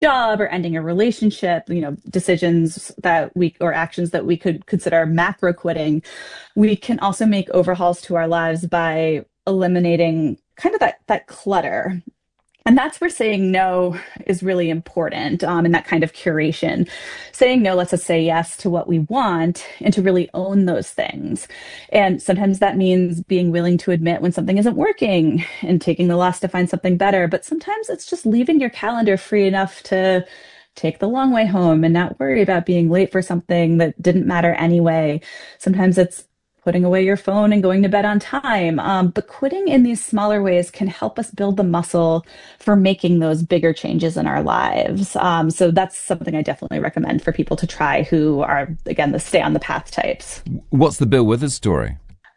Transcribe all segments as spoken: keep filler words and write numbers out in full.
job or ending a relationship, you know, decisions that we or actions that we could consider macro quitting, we can also make overhauls to our lives by eliminating kind of that that clutter. And that's where saying no is really important, um, in that kind of curation. Saying no lets us say yes to what we want and to really own those things. And sometimes that means being willing to admit when something isn't working and taking the loss to find something better. But sometimes it's just leaving your calendar free enough to take the long way home and not worry about being late for something that didn't matter anyway. Sometimes it's putting away your phone and going to bed on time. Um, but quitting in these smaller ways can help us build the muscle for making those bigger changes in our lives. Um, so that's something I definitely recommend for people to try who are, again, the stay on the path types. What's the Bill Withers story?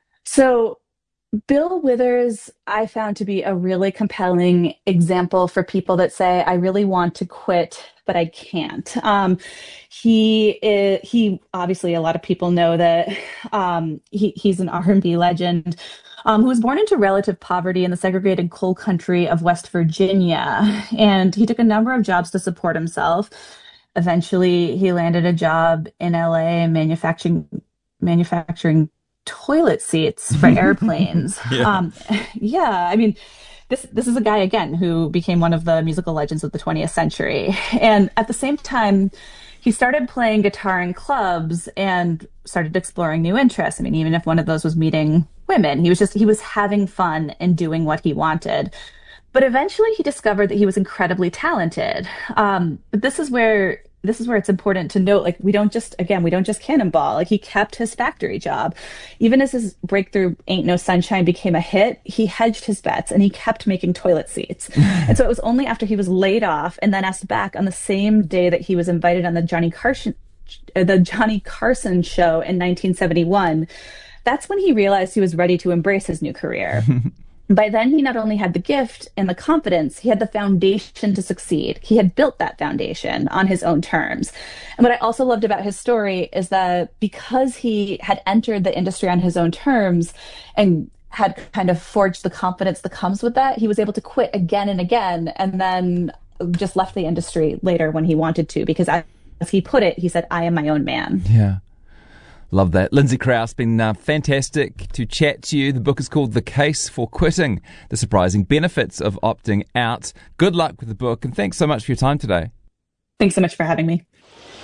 So Bill Withers, I found to be a really compelling example for people that say, I really want to quit, but I can't. Um, he is, he obviously, a lot of people know that um, he, he's an R and B legend um, who was born into relative poverty in the segregated coal country of West Virginia. And he took a number of jobs to support himself. Eventually, he landed a job in L A manufacturing manufacturing toilet seats for airplanes. yeah. Um, yeah, I mean, this this is a guy again who became one of the musical legends of the twentieth century. And at the same time, he started playing guitar in clubs and started exploring new interests. I mean, even if one of those was meeting women, he was just he was having fun and doing what he wanted. But eventually, he discovered that he was incredibly talented. Um, but this is where this is where it's important to note, like, we don't just, again, we don't just cannonball. Like, he kept his factory job. Even as his breakthrough Ain't No Sunshine became a hit, he hedged his bets and he kept making toilet seats. And so it was only after he was laid off and then asked back on the same day that he was invited on the Johnny Carson, the Johnny Carson show in nineteen seventy-one, that's when he realized he was ready to embrace his new career. By then, he not only had the gift and the confidence, he had the foundation to succeed. He had built that foundation on his own terms. And what I also loved about his story is that because he had entered the industry on his own terms and had kind of forged the confidence that comes with that, he was able to quit again and again, and then just left the industry later when he wanted to, because as he put it, he said, I am my own man. Yeah. Love that. Lindsay Krause, been uh, fantastic to chat to you. The book is called The Case for Quitting, The Surprising Benefits of Opting Out. Good luck with the book, and thanks so much for your time today. Thanks so much for having me.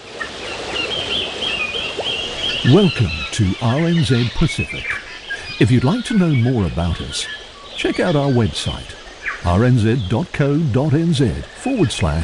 Welcome to R N Z Pacific. If you'd like to know more about us, check out our website, rnz.co.nz forward slash